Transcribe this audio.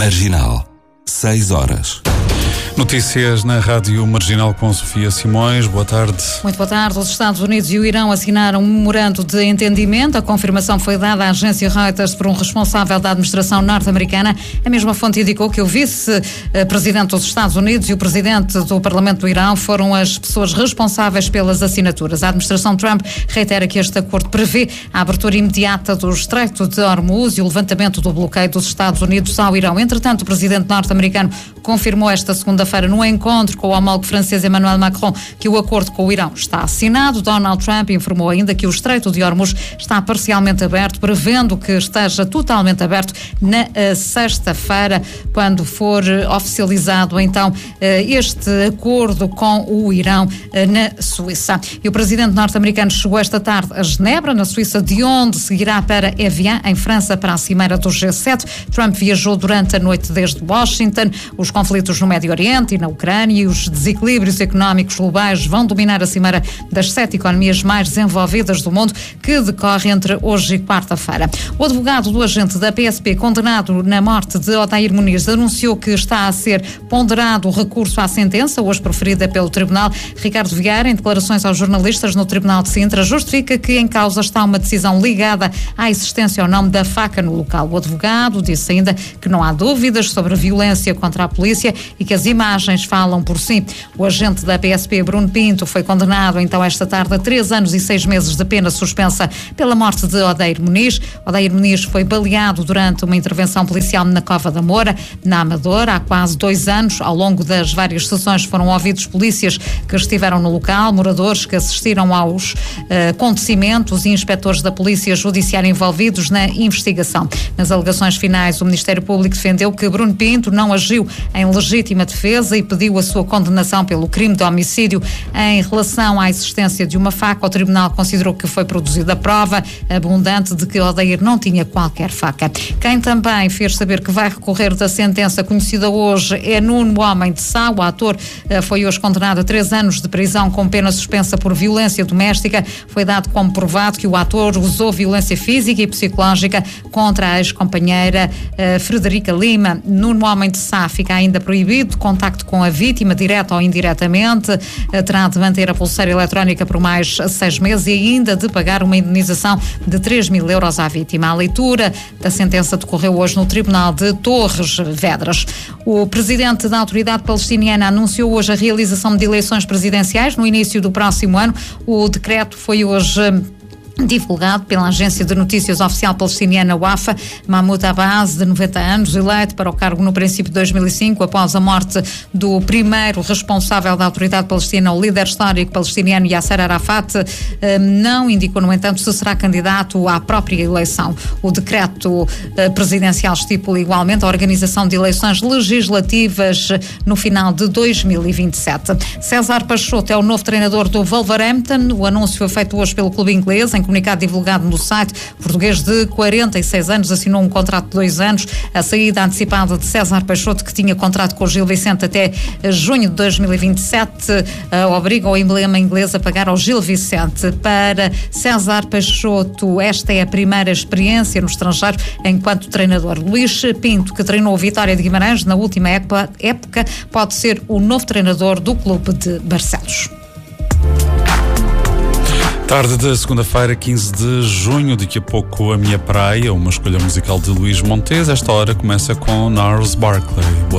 Marginal, 6 horas. Notícias na Rádio Marginal com Sofia Simões. Boa tarde. Muito boa tarde. Os Estados Unidos e o Irão assinaram um memorando de entendimento. A confirmação foi dada à agência Reuters por um responsável da administração norte-americana. A mesma fonte indicou que o vice-presidente dos Estados Unidos e o presidente do Parlamento do Irão foram as pessoas responsáveis pelas assinaturas. A administração Trump reitera que este acordo prevê a abertura imediata do Estreito de Hormuz e o levantamento do bloqueio dos Estados Unidos ao Irão. Entretanto, o presidente norte-americano confirmou esta segunda-feira no encontro com o homólogo francês Emmanuel Macron que o acordo com o Irão está assinado. Donald Trump informou ainda que o Estreito de Hormuz está parcialmente aberto, prevendo que esteja totalmente aberto na sexta-feira, quando for oficializado então este acordo com o Irão na Suíça. E o presidente norte-americano chegou esta tarde a Genebra, na Suíça, de onde seguirá para Evian, em França, para a cimeira do G7. Trump viajou durante a noite desde Washington. Os conflitos no Médio Oriente e na Ucrânia e os desequilíbrios económicos globais vão dominar a cimeira das 7 economias mais desenvolvidas do mundo, que decorre entre hoje e quarta-feira. O advogado do agente da PSP condenado na morte de Odair Muniz anunciou que está a ser ponderado o recurso à sentença, hoje proferida pelo Tribunal. Ricardo Vieira, em declarações aos jornalistas no Tribunal de Sintra, justifica que em causa está uma decisão ligada à existência ou não da faca no local. O advogado disse ainda que não há dúvidas sobre a violência contra a polícia e que as imagens falam por si. O agente da PSP, Bruno Pinto, foi condenado então esta tarde a 3 anos e 6 meses de pena suspensa pela morte de Odair Muniz. Odair Muniz foi baleado durante uma intervenção policial na Cova da Moura, na Amadora, há quase 2 anos. Ao longo das várias sessões foram ouvidos polícias que estiveram no local, moradores que assistiram aos acontecimentos e inspectores da Polícia Judiciária envolvidos na investigação. Nas alegações finais, o Ministério Público defendeu que Bruno Pinto não agiu em legítima defesa e pediu a sua condenação pelo crime de homicídio. Em relação à existência de uma faca, o Tribunal considerou que foi produzida prova abundante de que Odair não tinha qualquer faca. Quem também fez saber que vai recorrer da sentença conhecida hoje é Nuno Homem de Sá. O ator foi hoje condenado a 3 anos de prisão com pena suspensa por violência doméstica. Foi dado como provado que o ator usou violência física e psicológica contra a ex-companheira Frederica Lima. Nuno Homem de Sá fica ainda proibido de contacto com a vítima, direta ou indiretamente. Terá de manter a pulseira eletrónica por mais 6 meses e ainda de pagar uma indenização de 3.000 euros à vítima. A leitura da sentença decorreu hoje no Tribunal de Torres Vedras. O presidente da Autoridade Palestiniana anunciou hoje a realização de eleições presidenciais no início do próximo ano. O decreto foi hoje divulgado pela agência de notícias oficial palestiniana Wafa. Mahmoud Abbas, de 90 anos, eleito para o cargo no princípio de 2005, após a morte do primeiro responsável da autoridade palestina, o líder histórico palestiniano Yasser Arafat, não indicou, no entanto, se será candidato à própria eleição. O decreto presidencial estipula igualmente a organização de eleições legislativas no final de 2027. César Peixoto é o novo treinador do Wolverhampton. O anúncio foi feito hoje pelo clube inglês. Em comunicado divulgado no site, o português de 46 anos assinou um contrato de 2 anos. A saída antecipada de César Peixoto, que tinha contrato com o Gil Vicente até junho de 2027, obriga o emblema inglês a pagar ao Gil Vicente. Para César Peixoto, esta é a primeira experiência no estrangeiro enquanto treinador. Luís Pinto, que treinou o Vitória de Guimarães na última época, pode ser o novo treinador do clube de Barcelos. Tarde da segunda-feira, 15 de junho, daqui a pouco A Minha Praia, uma escolha musical de Luís Montes. Esta hora começa com Gnarls Barkley.